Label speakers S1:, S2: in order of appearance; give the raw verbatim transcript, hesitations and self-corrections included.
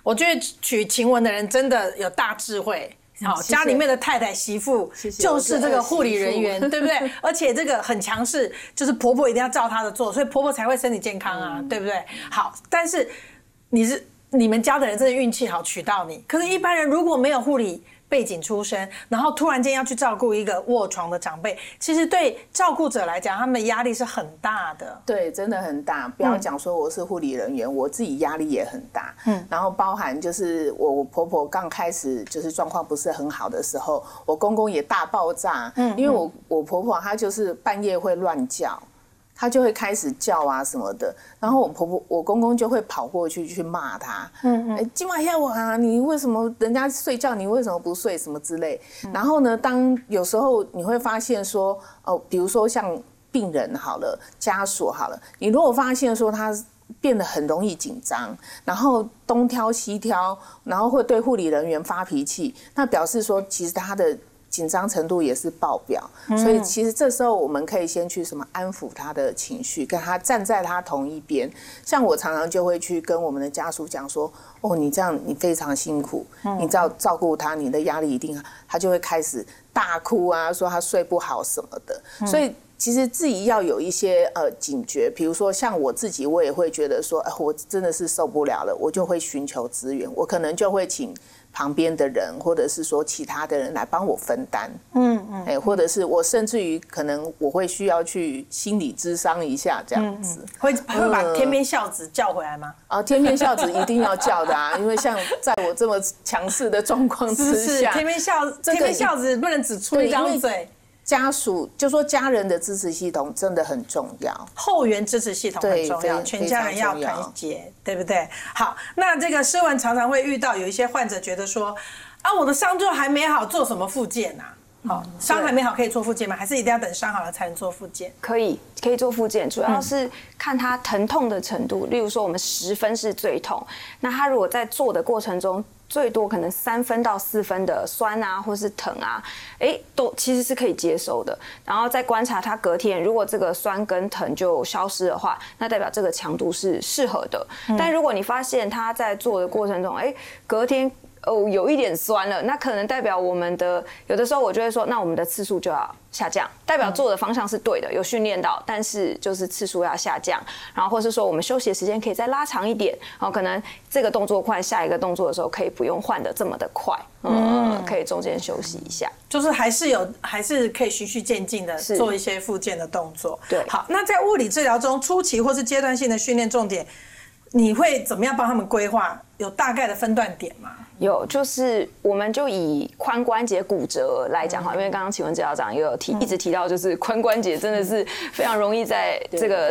S1: 我觉得娶晴雯的人真的有大智慧。好，家里面的太太媳妇就是这个护理人员，对不对？而且这个很强势，就是婆婆一定要照她的做，所以婆婆才会身体健康啊，嗯、对不对？好，但是你是你们家的人真的运气好娶到你，可是一般人如果没有护理背景出身，然后突然间要去照顾一个卧床的长辈，其实对照顾者来讲，他们的压力是很大的。
S2: 对，真的很大。不要讲说我是护理人员，嗯、我自己压力也很大。嗯，然后包含就是我我婆婆刚开始就是状况不是很好的时候，我公公也大爆炸。嗯，因为我我婆婆她就是半夜会乱叫。他就会开始叫啊什么的，然后我婆婆、我公公就会跑过去去骂他，嗯嗯，今晚要我啊，你为什么人家睡觉，你为什么不睡什么之类。嗯、然后呢，当有时候你会发现说，哦，比如说像病人好了，家属好了，你如果发现说他变得很容易紧张，然后东挑西挑，然后会对护理人员发脾气，那表示说其实他的紧张程度也是爆表，所以其实这时候我们可以先去什么安抚他的情绪，跟他站在他同一边。像我常常就会去跟我们的家属讲说，哦，你这样你非常辛苦，你照照顾他，你的压力一定，他就会开始大哭啊，说他睡不好什么的。所以其实自己要有一些呃警觉，比如说像我自己，我也会觉得说，哎，我真的是受不了了，我就会寻求资源，我可能就会请旁边的人，或者是说其他的人来帮我分担，嗯嗯，哎，或者是我甚至于可能我会需要去心理咨商一下这样子，嗯嗯、
S1: 会会把天边孝子叫回来吗？
S2: 啊，天边孝子一定要叫的啊，因为像在我这么强势的状况之下，
S1: 是是天边孝天边孝子不能只出一张嘴。
S2: 家属就说家人的支持系统真的很重要，
S1: 后援支持系统很重要，全家人要团结，对不对？好，那这个诗文常常会遇到有一些患者觉得说，啊，我的伤就还没好，做什么复健啊？好，伤还没好可以做复健吗？还是一定要等伤好了才能做复健？
S3: 可以，可以做复健，主要是看他疼痛的程度。例如说，我们十分是最痛，那他如果在做的过程中，最多可能三分到四分的酸啊，或是疼啊，哎，都其实是可以接受的。然后再观察他隔天，如果这个酸跟疼就消失的话，那代表这个强度是适合的。嗯、但如果你发现他在做的过程中，哎，隔天哦有一点酸了，那可能代表我们的有的时候我就会说，那我们的次数就要下降，代表做的方向是对的，有训练到，但是就是次数要下降，然后或是说我们休息的时间可以再拉长一点，然后可能这个动作快，下一个动作的时候可以不用换的这么的快，嗯，可以中间休息一下，
S1: 就是还是有还是可以循序渐进的做一些复健的动作。
S3: 对，
S1: 好，那在物理治疗中初期或是阶段性的训练重点，你会怎么样帮他们规划？有大概的分段点吗？
S3: 有，就是我们就以髋关节骨折来讲哈，因为刚刚晴雯治疗长也有提，一直提到就是髋关节真的是非常容易在这个